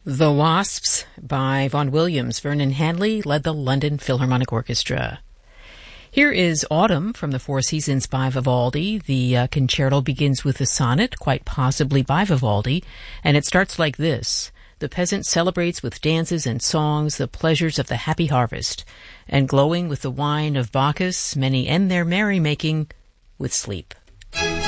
The Wasps by Vaughan Williams. Vernon Handley led the London Philharmonic Orchestra. Here is Autumn from the Four Seasons by Vivaldi. The concerto begins with a sonnet, quite possibly by Vivaldi, and it starts like this. The peasant celebrates with dances and songs the pleasures of the happy harvest, and glowing with the wine of Bacchus, many end their merrymaking with sleep.